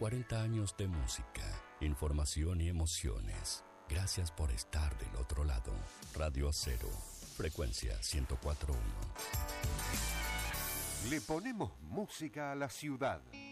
40 años de música, información y emociones. Gracias por estar del otro lado. Radio Cero, frecuencia 104.1. Le ponemos música a la ciudad.